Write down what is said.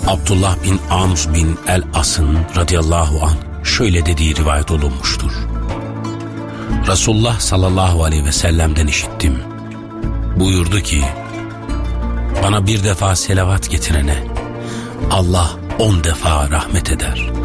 Abdullah bin Amr bin el-As'ın radıyallahu anh şöyle dediği rivayet olunmuştur. Resulullah sallallahu aleyhi ve sellem'den işittim. Buyurdu ki, bana bir defa selavat getirene Allah 10 defa rahmet eder.